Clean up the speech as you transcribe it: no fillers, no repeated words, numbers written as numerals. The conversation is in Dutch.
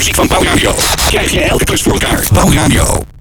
muziek van Bouwradio. Krijg je elke klus voor elkaar. Bouwradio.